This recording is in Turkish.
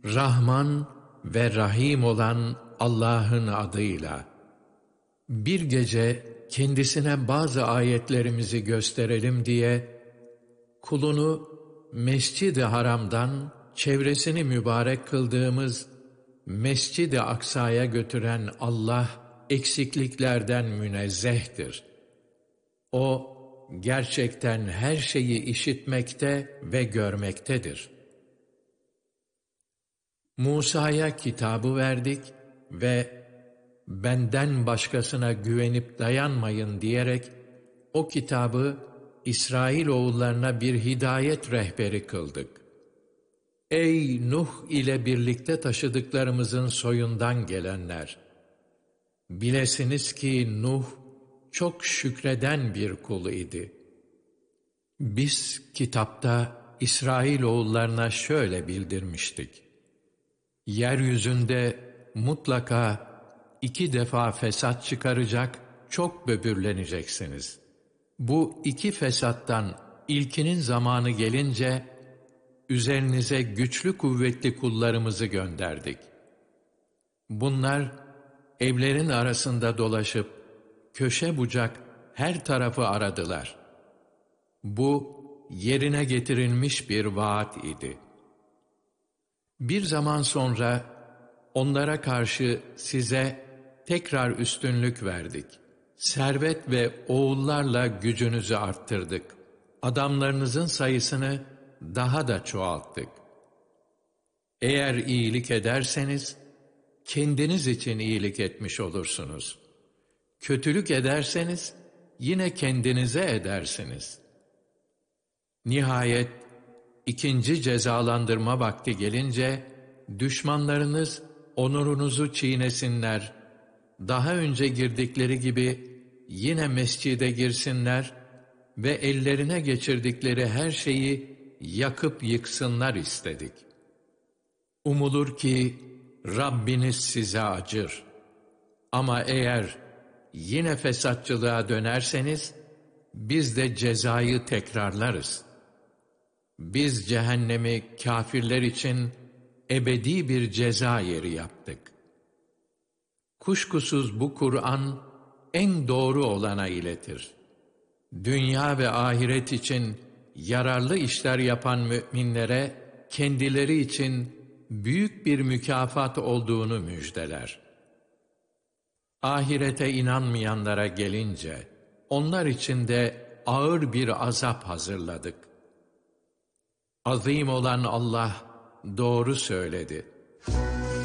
Rahman ve Rahim olan Allah'ın adıyla. Bir gece kendisine bazı ayetlerimizi gösterelim diye kulunu Mescid-i Haram'dan çevresini mübarek kıldığımız Mescid-i Aksa'ya götüren Allah eksikliklerden münezzehtir. O gerçekten her şeyi işitmekte ve görmektedir. Musa'ya kitabı verdik ve benden başkasına güvenip dayanmayın diyerek o kitabı İsrailoğullarına bir hidayet rehberi kıldık. Ey Nuh ile birlikte taşıdıklarımızın soyundan gelenler! Bilesiniz ki Nuh çok şükreden bir kul idi. Biz kitapta İsrailoğullarına şöyle bildirmiştik. Yeryüzünde mutlaka 2 defa fesat çıkaracak, çok böbürleneceksiniz. Bu 2 fesattan ilkinin zamanı gelince, üzerinize güçlü kuvvetli kullarımızı gönderdik. Bunlar, evlerin arasında dolaşıp, köşe bucak her tarafı aradılar. Bu, yerine getirilmiş bir vaat idi. Bir zaman sonra, onlara karşı size tekrar üstünlük verdik. Servet ve oğullarla gücünüzü arttırdık. Adamlarınızın sayısını daha da çoğalttık. Eğer iyilik ederseniz, kendiniz için iyilik etmiş olursunuz. Kötülük ederseniz, yine kendinize edersiniz. Nihayet, 2. cezalandırma vakti gelince, düşmanlarınız onurunuzu çiğnesinler, daha önce girdikleri gibi yine mescide girsinler ve ellerine geçirdikleri her şeyi yakıp yıksınlar istedik. Umulur ki Rabbiniz size acır. Ama eğer yine fesatçılığa dönerseniz, biz de cezayı tekrarlarız. Biz cehennemi kâfirler için ebedi bir ceza yeri yaptık. Kuşkusuz bu Kur'an en doğru olana iletir. Dünya ve ahiret için yararlı işler yapan müminlere kendileri için büyük bir mükafat olduğunu müjdeler. Ahirete inanmayanlara gelince, onlar için de ağır bir azap hazırladık. Azim olan Allah doğru söyledi.